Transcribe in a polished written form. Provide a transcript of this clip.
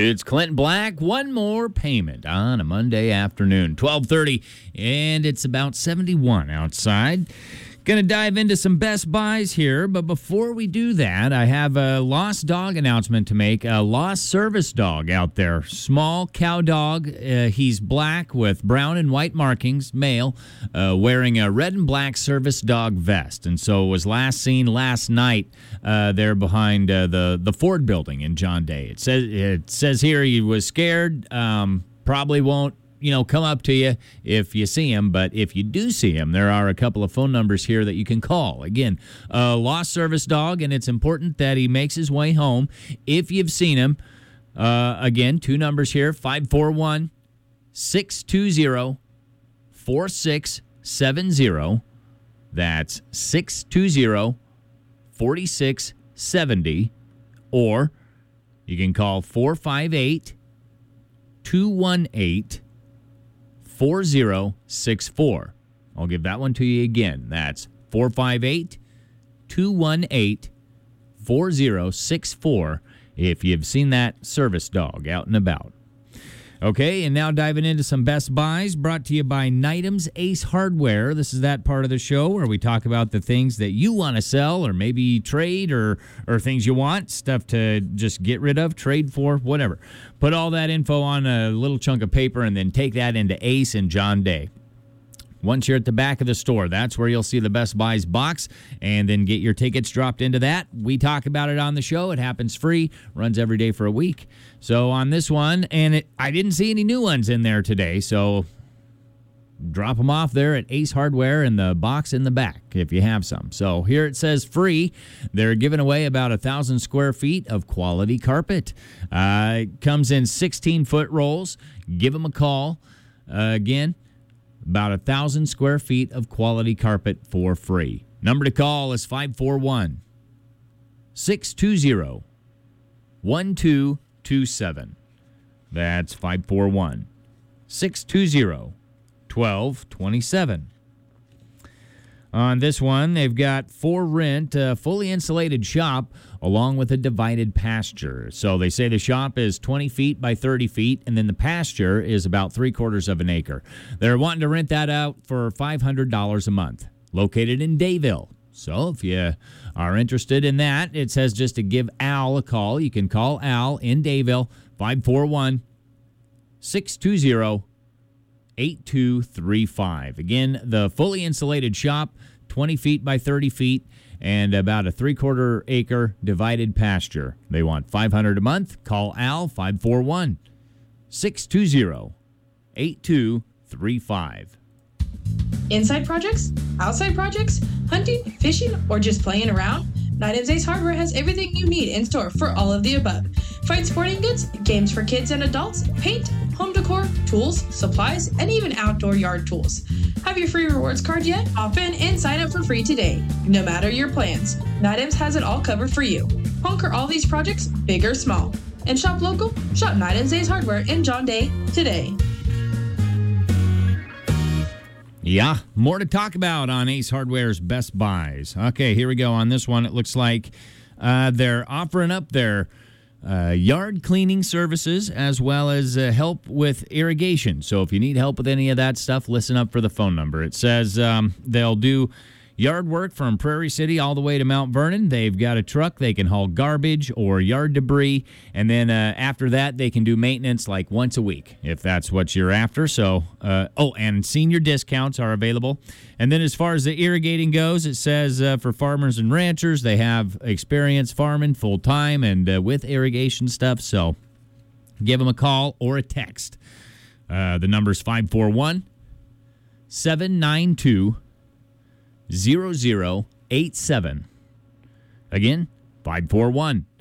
It's Clint Black. One more payment on a Monday afternoon, 12:30, and it's about 71 outside. Going to dive into some Best Buys here, but before we do that, I have a lost dog announcement to make. A lost service dog out there. Small cow dog. He's black with brown and white markings, male, wearing a red and black service dog vest. And so was last seen last night there behind the Ford building in John Day. It says here he was scared, probably won't come up to you if you see him. But if you do see him, there are a couple of phone numbers here that you can call. Again, a lost service dog, and it's important that he makes his way home. If you've seen him, again, two numbers here, 541-620-4670. That's 620-4670. Or you can call 458-218-4064. I'll give that one to you again. That's 458-218-4064 if you've seen that service dog out and about. Okay, and now diving into some Best Buys brought to you by Nitams Ace Hardware. This is that part of the show where we talk about the things that you want to sell or maybe trade or things you want, stuff to just get rid of, trade for, whatever. Put all that info on a little chunk of paper and then take that into Ace and John Day. Once you're at the back of the store, that's where you'll see the Best Buys box, and then get your tickets dropped into that. We talk about it on the show. It happens free, runs every day for a week. So on this one, and I didn't see any new ones in there today, so drop them off there at Ace Hardware in the box in the back if you have some. So here it says free. They're giving away about 1,000 square feet of quality carpet. It comes in 16-foot rolls. Give them a call. Again, about 1,000 square feet of quality carpet for free. Number to call is 541-620-1227. That's 541-620-1227. On this one, they've got for rent a fully insulated shop along with a divided pasture. So they say the shop is 20 feet by 30 feet, and then the pasture is about 3/4 of an acre. They're wanting to rent that out for $500 a month. Located in Dayville. So if you are interested in that, it says just to give Al a call. You can call Al in Dayville, 541-620-8235. Again, the fully insulated shop, 20 feet by 30 feet, and about a 3/4 acre divided pasture. They want $500 a month. Call Al, 541-620-8235. Inside projects? Outside projects? Hunting, fishing, or just playing around? Nitams Ace Hardware has everything you need in store for all of the above. Find sporting goods, games for kids and adults, paint, home decor, tools, supplies, and even outdoor yard tools. Have your free rewards card yet? Hop in and sign up for free today. No matter your plans, Nitams has it all covered for you. Conquer all these projects, big or small. And shop local? Shop Nitams Ace Hardware in John Day today. Yeah, more to talk about on Ace Hardware's Best Buys. Okay, here we go. On this one, it looks like they're offering up their yard cleaning services as well as help with irrigation. So if you need help with any of that stuff, listen up for the phone number. It says they'll do yard work from Prairie City all the way to Mount Vernon. They've got a truck. They can haul garbage or yard debris. And then after that, they can do maintenance like once a week if that's what you're after. So, and senior discounts are available. And then as far as the irrigating goes, it says for farmers and ranchers, they have experience farming full time and with irrigation stuff. So give them a call or a text. The number's 541-792-0087. Again, 541